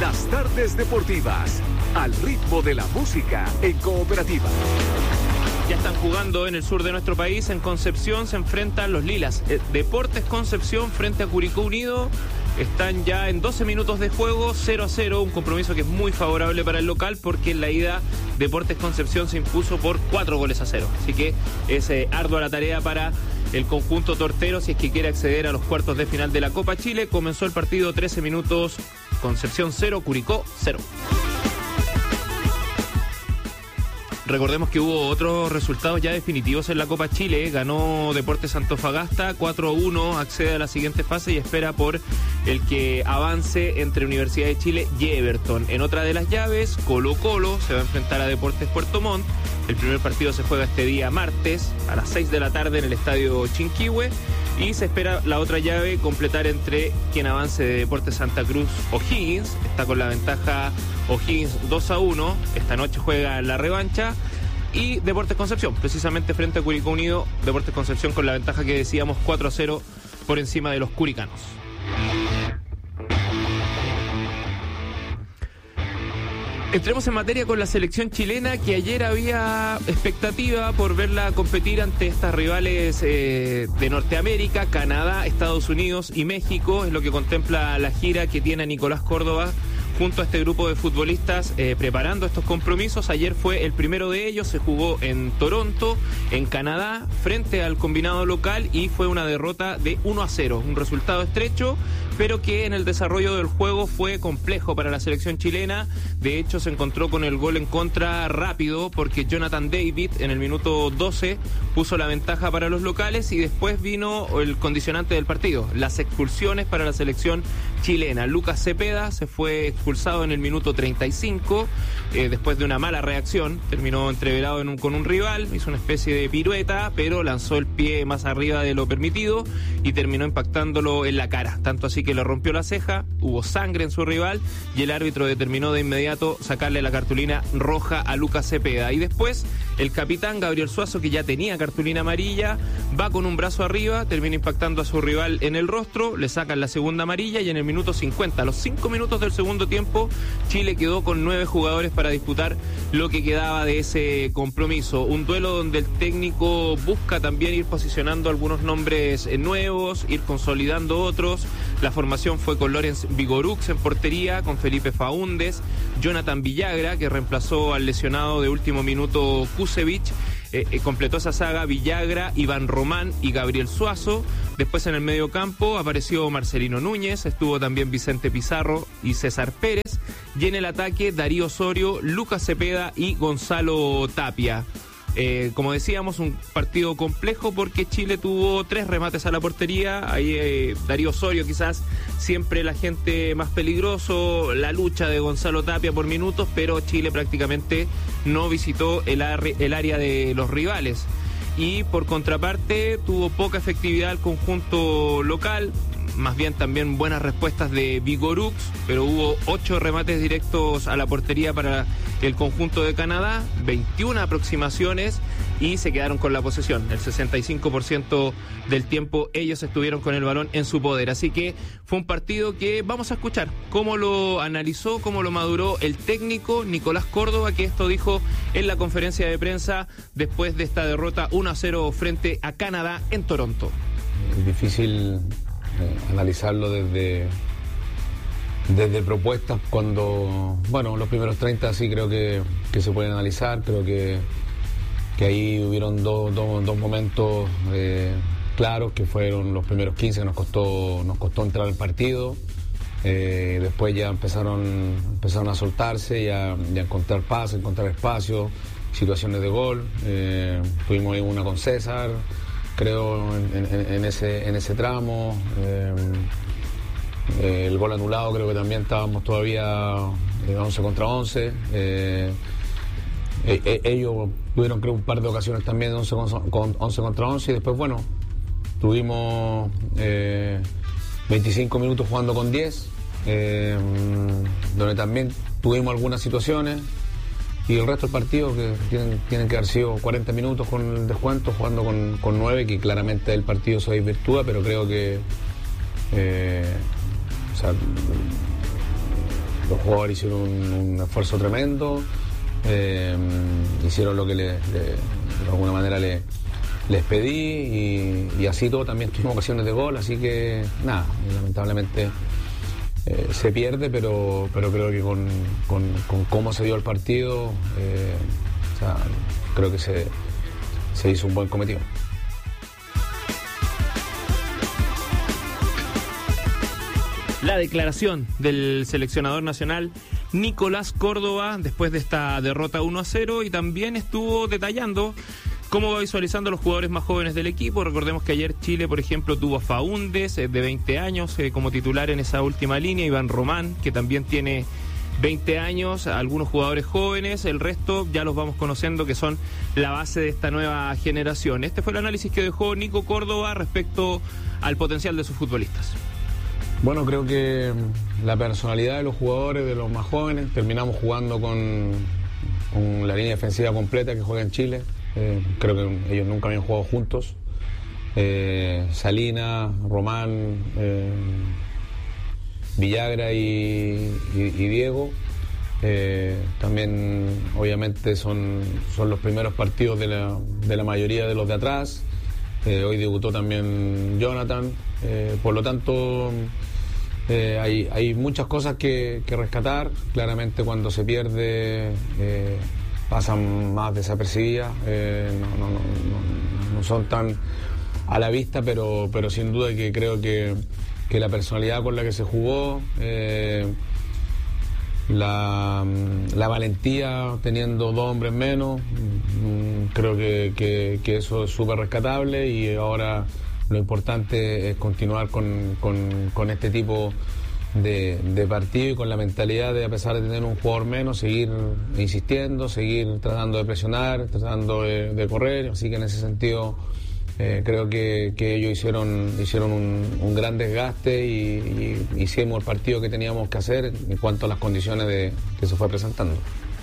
Las tardes deportivas, al ritmo de la música en Cooperativa. Ya están jugando en el sur de nuestro país. En Concepción se enfrentan los Lilas. Deportes Concepción frente a Curicó Unido. Están ya en 12 minutos de juego, 0-0, un compromiso que es muy favorable para el local porque en la ida Deportes Concepción se impuso por 4-0. Así que es ardua la tarea para el conjunto tortero si es que quiere acceder a los cuartos de final de la Copa Chile. Comenzó el partido, 13 minutos, Concepción 0, Curicó 0. Recordemos que hubo otros resultados ya definitivos en la Copa Chile. Ganó Deportes Antofagasta 4-1, accede a la siguiente fase y espera por el que avance entre Universidad de Chile y Everton. En otra de las llaves, Colo-Colo se va a enfrentar a Deportes Puerto Montt. El primer partido se juega este día martes a las 6 de la tarde en el estadio Chinquihue. Y se espera la otra llave completar entre quien avance de Deportes Santa Cruz O'Higgins. Está con la ventaja O'Higgins 2-1. Esta noche juega la revancha. Y Deportes Concepción, precisamente frente a Curicó Unido. Deportes Concepción con la ventaja que decíamos 4-0 por encima de los curicanos. Entremos en materia con la selección chilena, que ayer había expectativa por verla competir ante estas rivales de Norteamérica, Canadá, Estados Unidos y México. Es lo que contempla la gira que tiene Nicolás Córdoba junto a este grupo de futbolistas preparando estos compromisos. Ayer fue el primero de ellos, se jugó en Toronto, en Canadá, frente al combinado local, y fue una derrota de 1-0, un resultado estrecho, pero que en el desarrollo del juego fue complejo para la selección chilena. De hecho, se encontró con el gol en contra rápido, porque Jonathan David en el minuto 12 puso la ventaja para los locales, y después vino el condicionante del partido, las expulsiones para la selección chilena. Lucas Cepeda se fue expulsado en el minuto 35, después de una mala reacción, terminó entreverado con un rival, hizo una especie de pirueta, pero lanzó el pie más arriba de lo permitido y terminó impactándolo en la cara, tanto así que le rompió la ceja, hubo sangre en su rival y el árbitro determinó de inmediato sacarle la cartulina roja a Lucas Cepeda. Y después el capitán Gabriel Suazo, que ya tenía cartulina amarilla, va con un brazo arriba, termina impactando a su rival en el rostro, le sacan la segunda amarilla, y en el minuto 50, a los 5 minutos del segundo tiempo, Chile quedó con 9 jugadores para disputar lo que quedaba de ese compromiso. Un duelo donde el técnico busca también ir posicionando algunos nombres nuevos, ir consolidando otros. La formación fue con Lorenz Vigorux en portería, con Felipe Faúndez, Jonathan Villagra, que reemplazó al lesionado de último minuto Kusevich. Completó esa saga Villagra, Iván Román y Gabriel Suazo. Después en el medio campo apareció Marcelino Núñez, estuvo también Vicente Pizarro y César Pérez. Y en el ataque Darío Osorio, Lucas Cepeda y Gonzalo Tapia. Como decíamos, un partido complejo porque Chile tuvo 3 remates a la portería. Ahí Darío Osorio quizás siempre el agente más peligroso, la lucha de Gonzalo Tapia por minutos, pero Chile prácticamente no visitó el área de los rivales. Y por contraparte tuvo poca efectividad el conjunto local, más bien también buenas respuestas de Vigorux, pero hubo 8 remates directos a la portería para el conjunto de Canadá, 21 aproximaciones, y se quedaron con la posesión. El 65% del tiempo ellos estuvieron con el balón en su poder. Así que fue un partido que vamos a escuchar cómo lo analizó, cómo lo maduró el técnico Nicolás Córdoba, que esto dijo en la conferencia de prensa después de esta derrota 1-0 frente a Canadá en Toronto. Es difícil analizarlo desde propuestas cuando, bueno, los primeros 30 sí creo que se pueden analizar. Creo que ahí hubieron dos momentos claros, que fueron los primeros 15 que nos costó entrar al partido. Después ya empezaron a soltarse, ya a encontrar pases, encontrar espacio, situaciones de gol. Tuvimos ahí una con César, creo, en ese tramo. El gol anulado, creo que también estábamos todavía 11 contra 11. Ellos tuvieron, creo, un par de ocasiones también de 11 contra 11, y después, bueno, tuvimos 25 minutos jugando con 10, donde también tuvimos algunas situaciones, y el resto del partido, que tienen que haber sido 40 minutos con el descuento, jugando con 9, que claramente el partido se desvirtúa, pero creo que los jugadores hicieron un esfuerzo tremendo, hicieron lo que de alguna manera les pedí y así todo. También tuvimos ocasiones de gol, así que nada, lamentablemente se pierde, pero creo que con cómo se dio el partido, o sea, creo que se hizo un buen cometido. La declaración del seleccionador nacional Nicolás Córdoba después de esta derrota 1-0, y también estuvo detallando cómo va visualizando a los jugadores más jóvenes del equipo. Recordemos que ayer Chile, por ejemplo, tuvo a Faúndez, de 20 años, como titular en esa última línea, Iván Román, que también tiene 20 años, algunos jugadores jóvenes, el resto ya los vamos conociendo, que son la base de esta nueva generación. Este fue el análisis que dejó Nico Córdoba respecto al potencial de sus futbolistas. Bueno, creo que la personalidad de los jugadores, de los más jóvenes, terminamos jugando con la línea defensiva completa que juega en Chile. Creo que ellos nunca habían jugado juntos. Salinas, Román, Villagra y Diego. También obviamente son los primeros partidos de la mayoría de los de atrás. Hoy debutó también Jonathan. Por lo tanto, hay muchas cosas que rescatar. Claramente cuando se pierde pasan más desapercibidas, no son tan a la vista, pero sin duda que creo que la personalidad con la que se jugó, la valentía teniendo 2 hombres menos, creo que eso es súper rescatable, y ahora lo importante es continuar con este tipo de partido y con la mentalidad de, a pesar de tener un jugador menos, seguir insistiendo, seguir tratando de presionar, tratando de correr. Así que en ese sentido creo que ellos hicieron un gran desgaste y hicimos el partido que teníamos que hacer en cuanto a las condiciones que se fue presentando.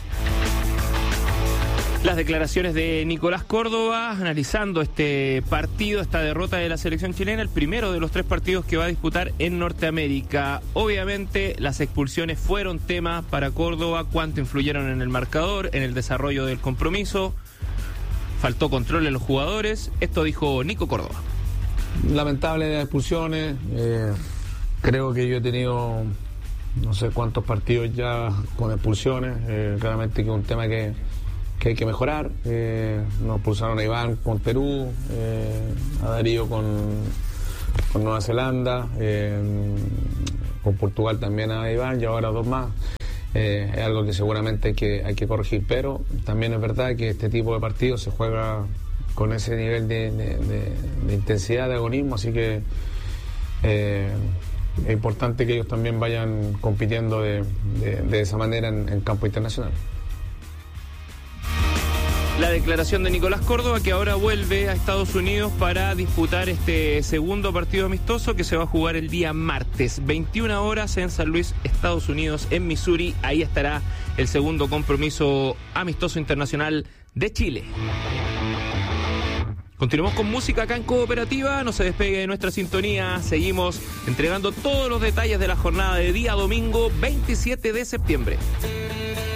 Las declaraciones de Nicolás Córdoba analizando este partido, esta derrota de la selección chilena, el primero de los 3 partidos que va a disputar en Norteamérica. Obviamente las expulsiones fueron tema para Córdoba, cuánto influyeron en el marcador, en el desarrollo del compromiso. Faltó control en los jugadores. Esto dijo Nico Córdoba. Lamentable las expulsiones. Creo que yo he tenido no sé cuántos partidos ya con expulsiones. Claramente que es un tema que hay que mejorar. Nos expulsaron a Iván con Perú, a Darío con Nueva Zelanda, con Portugal también a Iván, y ahora 2 más. Es algo que seguramente hay que corregir, pero también es verdad que este tipo de partidos se juega con ese nivel de intensidad, de agonismo, así que es importante que ellos también vayan compitiendo de esa manera en campo internacional. La declaración de Nicolás Córdoba, que ahora vuelve a Estados Unidos para disputar este segundo partido amistoso que se va a jugar el día martes, 21 horas en San Luis, Estados Unidos, en Missouri. Ahí estará el segundo compromiso amistoso internacional de Chile. Continuamos con música acá en Cooperativa, no se despegue de nuestra sintonía, seguimos entregando todos los detalles de la jornada de día domingo 27 de septiembre.